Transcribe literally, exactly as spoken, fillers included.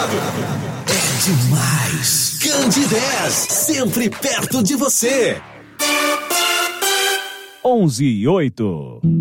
É demais. Candidez, sempre perto de você. onze e oito.